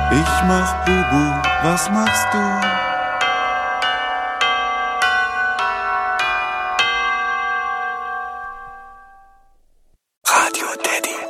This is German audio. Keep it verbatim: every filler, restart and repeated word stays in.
Ich mach Bubu, was machst du? Radio Daddy.